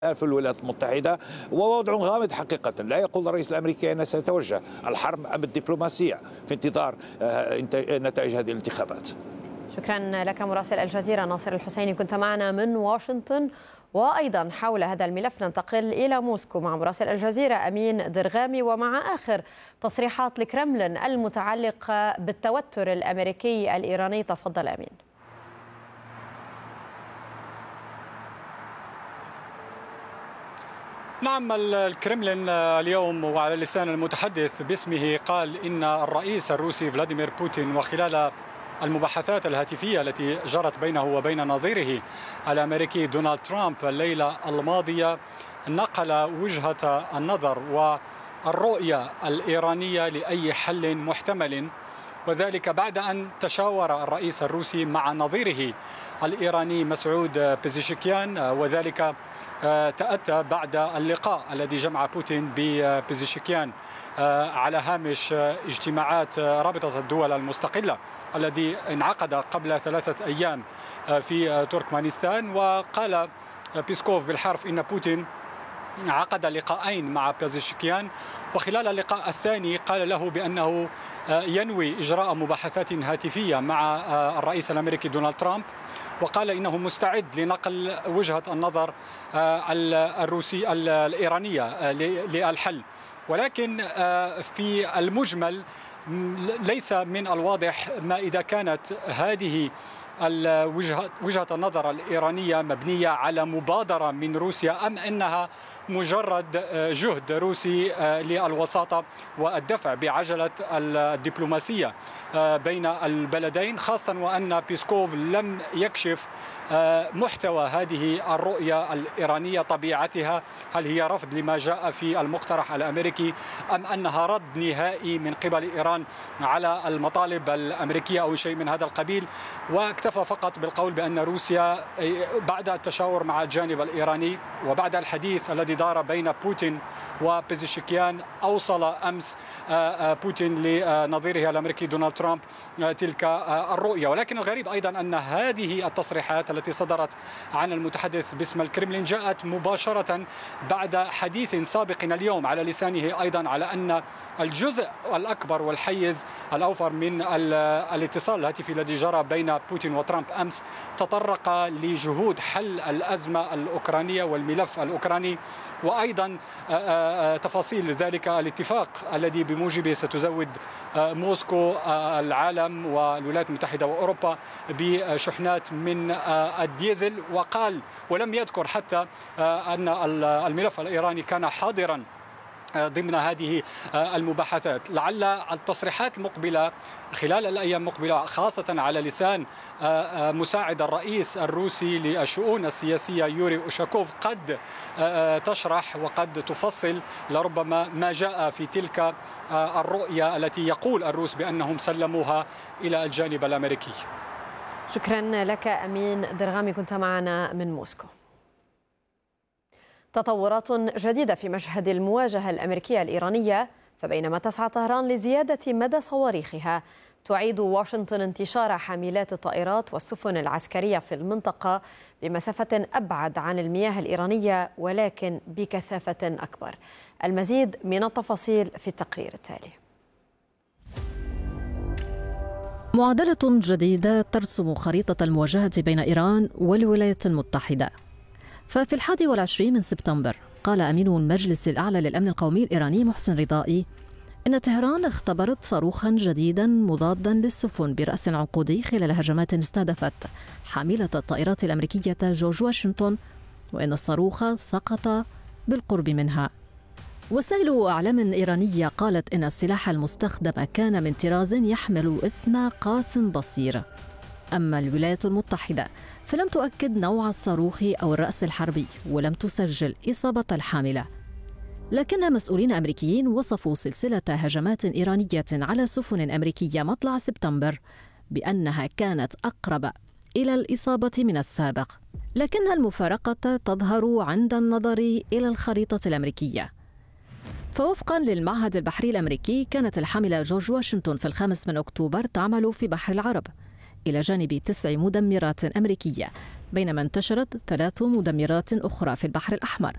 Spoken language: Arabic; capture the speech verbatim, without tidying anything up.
في الولايات المتحدة، ووضع غامض حقيقة. لا يقول الرئيس الأمريكي أن سيتوجه الحرب أم الدبلوماسية في انتظار نتائج هذه الانتخابات. شكرا لك مراسل الجزيرة ناصر الحسيني، كنت معنا من واشنطن. وأيضا حول هذا الملف ننتقل إلى موسكو مع مراسل الجزيرة أمين درغامي، ومع آخر تصريحات الكرملين المتعلقة بالتوتر الأمريكي الإيراني. تفضل أمين. نعم، الكرملين اليوم وعلى لسان المتحدث باسمه قال إن الرئيس الروسي فلاديمير بوتين وخلال المباحثات الهاتفية التي جرت بينه وبين نظيره الأمريكي دونالد ترامب الليلة الماضية نقل وجهة النظر والرؤية الإيرانية لأي حل محتمل، وذلك بعد أن تشاور الرئيس الروسي مع نظيره الإيراني مسعود بيزيشكيان، وذلك تأتى بعد اللقاء الذي جمع بوتين ببيزيشكيان على هامش اجتماعات رابطة الدول المستقلة الذي انعقد قبل ثلاثة أيام في تركمانستان. وقال بيسكوف بالحرف إن بوتين عقد لقاءين مع بيزيشكيان، وخلال اللقاء الثاني قال له بأنه ينوي إجراء مباحثات هاتفية مع الرئيس الأمريكي دونالد ترامب، وقال إنه مستعد لنقل وجهة النظر الروسي الإيرانية للحل. ولكن في المجمل ليس من الواضح ما إذا كانت هذه وجهة النظر الإيرانية مبنية على مبادرة من روسيا أم أنها مجرد جهد روسي للوساطة والدفع بعجلة الدبلوماسية بين البلدين، خاصة وأن بيسكوف لم يكشف محتوى هذه الرؤية الإيرانية، طبيعتها، هل هي رفض لما جاء في المقترح الأمريكي أم أنها رد نهائي من قبل إيران على المطالب الأمريكية أو شيء من هذا القبيل. واكتفى فقط بالقول بأن روسيا بعد التشاور مع الجانب الإيراني وبعد الحديث الذي دار بين بوتين وبيزيشكيان أوصل أمس بوتين لنظيره الأمريكي دونالد ترامب تلك الرؤية. ولكن الغريب أيضا أن هذه التصريحات التي صدرت عن المتحدث باسم الكرملين جاءت مباشرة بعد حديث سابق اليوم على لسانه أيضا على أن الجزء الأكبر والحيز الأوفر من الاتصال الهاتفي الذي جرى بين بوتين وترامب أمس تطرق لجهود حل الأزمة الأوكرانية والملف الأوكراني، وأيضا تفاصيل ذلك الاتفاق الذي بموجبه ستزود موسكو العالم والولايات المتحدة وأوروبا بشحنات من الديزل. وقال ولم يذكر حتى أن الملف الإيراني كان حاضرا ضمن هذه المباحثات. لعل التصريحات المقبلة خلال الأيام المقبلة خاصة على لسان مساعد الرئيس الروسي للشؤون السياسية يوري أوشاكوف قد تشرح وقد تفصل لربما ما جاء في تلك الرؤية التي يقول الروس بأنهم سلموها إلى الجانب الأمريكي. شكرا لك أمين درغامي، كنت معنا من موسكو. تطورات جديدة في مشهد المواجهة الأمريكية الإيرانية، فبينما تسعى طهران لزيادة مدى صواريخها، تعيد واشنطن انتشار حاملات الطائرات والسفن العسكرية في المنطقة بمسافة أبعد عن المياه الإيرانية ولكن بكثافة أكبر. المزيد من التفاصيل في التقرير التالي. معادلة جديدة ترسم خريطة المواجهة بين إيران والولايات المتحدة. ففي الحادي والعشرين من سبتمبر قال أمين المجلس الأعلى للأمن القومي الإيراني محسن رضائي إن طهران اختبرت صاروخا جديدا مضادا للسفن برأس عنقودي خلال هجمات استهدفت حاملة الطائرات الأمريكية جورج واشنطن، وإن الصاروخ سقط بالقرب منها. وسائل أعلام إيرانية قالت إن السلاح المستخدم كان من طراز يحمل اسم قاسم بصير. أما الولايات المتحدة فلم تؤكد نوع الصاروخ أو الرأس الحربي ولم تسجل إصابة الحاملة، لكن مسؤولين أمريكيين وصفوا سلسلة هجمات إيرانية على سفن أمريكية مطلع سبتمبر بأنها كانت أقرب إلى الإصابة من السابق، لكن المفارقة تظهر عند النظر إلى الخريطة الأمريكية. فوفقا للمعهد البحري الأمريكي كانت الحاملة جورج واشنطن في الخامس من أكتوبر تعمل في بحر العرب إلى جانب تسع مدمرات أمريكية، بينما انتشرت ثلاث مدمرات أخرى في البحر الأحمر،